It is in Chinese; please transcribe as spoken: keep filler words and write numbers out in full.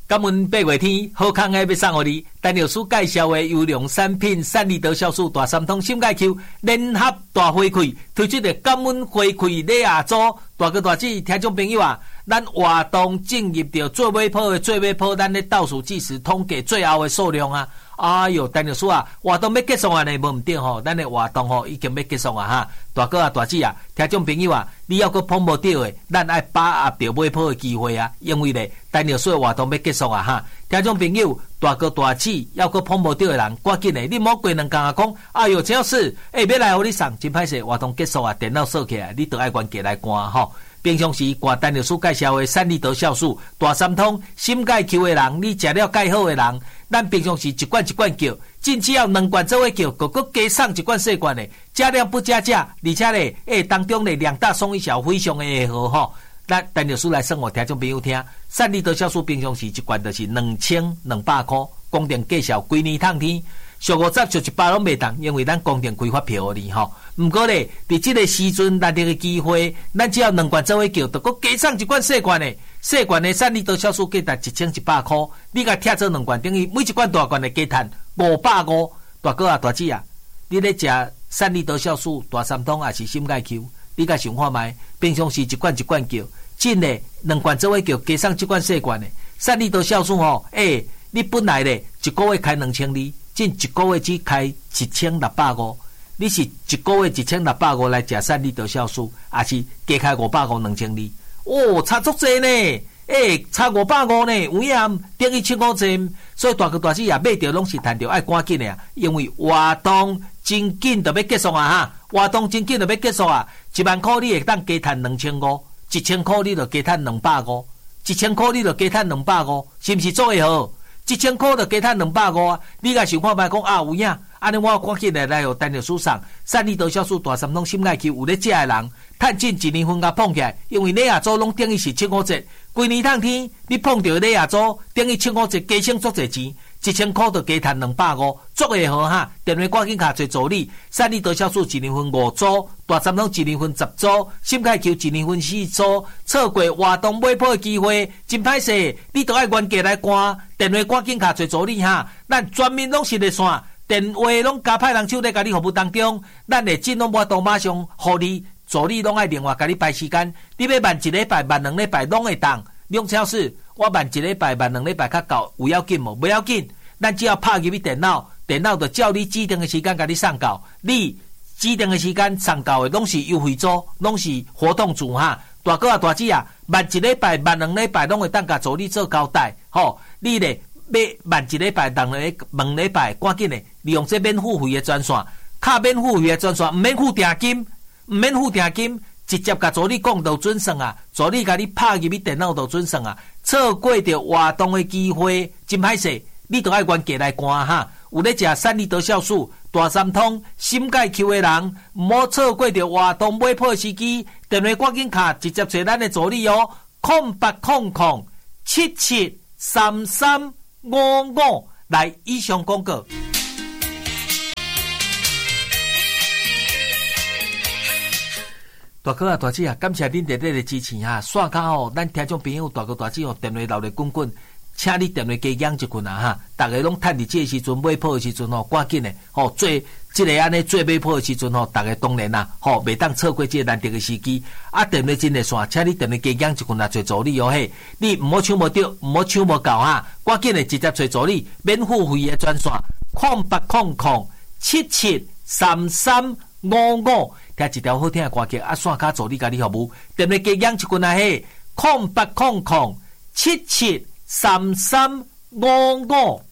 感恩八月天好康的要送给你，陈老师介绍的优良产品善利德酵素大三通心钙 Q 联合大回馈推出的感恩回馈礼盒组，大哥大姐听众朋友啊，咱活动进入到最尾鋪的最尾鋪，咱的倒数计时统计最后的数量啊！哎哟，陈老师啊，活动要结束啊呢，无唔对吼，咱的活动吼已经要结束啊哈！大哥啊大姐啊，听众朋友啊，你要搁碰无到的，咱爱把握到尾鋪的机会啊，因为咧，陈老师的活动要结束啊哈！听众朋友，大哥大姐要搁碰无到的人，赶紧的，你莫过两工啊讲，哎哟，陈老师，哎，要来互你送，真歹势，活动结束啊，电脑锁起来，你都爱关机来关吼。平常时关陈老师介绍的善利德酵素大三通心钙 Q 的人，你食了钙好的人，咱平常时一罐一罐叫，真只要两罐做伙叫，个个加送一罐细罐的，加量不加价，而且咧，诶当中咧两大送一小，非常的会好吼。咱陈老师来生活听众朋友听，善利德酵素平常时一罐就是两千两百块，公定介绍规年通天。上五十就一百拢袂当，因为咱公定开发票哩吼。毋过咧，伫即个时阵难得个机会，咱只要两罐做伙叫，就搁加送一罐细罐的，细罐的善利德酵素价值一千一百块，你甲贴做两罐，等于每一罐大罐的加赚五百五。大哥啊，大姐啊，你咧食善利德酵素大三通还是心钙 Q？你甲想看卖，平常时一罐一罐叫，真的两罐做伙叫，加送一罐细罐的善利德酵素吼，诶、欸，你本来咧一个月开两千二。近一个月只开一千六百五，你是一个月一千六百五来食善利德酵素，还是加开五百五两千二？哦，差足济呢！诶、欸，差五百五呢，有影等于七五千，所以大哥大姐也买着拢是赚着爱赶紧的啊！因为活动真紧就要结束啊哈！活动真紧就要结束啊！一万块你会当加赚两千五，一千块你就加赚两百五，一千块你就加赚两百五，是不是做会好？一千块就加赚两百五啊！你甲想看卖讲啊有影，安尼我赶紧来来互陈老师送善利德酵素大三通心钙 Q 有咧食的人，趁进一年份甲碰起来，因为礼盒组拢等于是七五折，规年通天你碰到礼盒组等于七五折，加省足侪钱，一千块就加赚两百五，足会好哈！电话赶紧卡做助理，善利德酵素一年份五组，大三通一年份十组，心钙 Q 一年份四组，错过活动买铺的机会，真歹势，你都爱原价来关。电话赶紧卡做助理哈，咱专门拢是热线，电话拢加派人手在甲你服务当中，咱会尽拢无都马上互你助理拢爱另外甲你排时间，你要慢一礼拜、慢两礼拜拢会当。两超市我慢一礼拜、慢两礼拜较够，有要紧无？不要紧，咱只要拍入去电脑，电脑就照你指定的时间甲你送到，你指定的时间送到的拢是优惠组，拢是活动组哈。大哥啊大姐啊，慢一礼拜、慢两礼拜拢会当甲助理做交代，吼，你咧要慢一礼拜、两礼两礼拜，赶紧咧利用这免付费的专线，卡免付费的专线，唔免付定金，唔免付定金，直接甲助理讲就准算啊，助理甲你拍入去电脑就准算啊，错过着活动的机会，真歹势，你都爱原价来关哈。有咧食善利德酵素大三通心钙 Q 的人，唔好错过着活动买破时机，电话赶紧卡直接找咱的助理哦，空八空空七七三三五五来以上广告。大哥啊大姐啊，感谢恁热烈的支持哈！刷卡哦，咱听众朋友大哥大姐哦，电话留咧滚滚。请你电话加养一群啊哈！大家拢趁伫这个时阵买铺的时阵吼，赶紧的吼做这个安尼做买铺的时阵吼，大家当然啦吼，袂当错过这个难得的时机。啊，电话真的线，请你电话加养一群啊，做助理哦嘿！你唔好抢无到，唔好抢无够哈！赶紧的直接做助理，免付费的专线，空八空空七七三三五五，听一条好听的歌曲啊，刷卡助理甲你服务，电话加养一群啊嘿，空八空空七七。三三五五。